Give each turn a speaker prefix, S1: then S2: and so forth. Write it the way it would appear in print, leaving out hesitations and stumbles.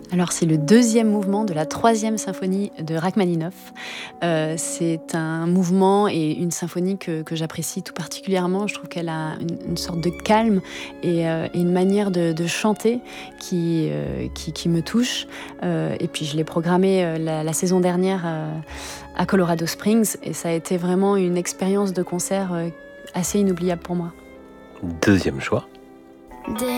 S1: Alors c'est le deuxième mouvement de la troisième symphonie de Rachmaninoff. C'est un mouvement et une symphonie que j'apprécie tout particulièrement. Je trouve qu'elle a une sorte de calme et une manière de chanter qui me touche. Et puis je l'ai programmée la saison dernière à Colorado Springs et ça a été vraiment une expérience de concert assez inoubliable pour moi.
S2: Deuxième choix.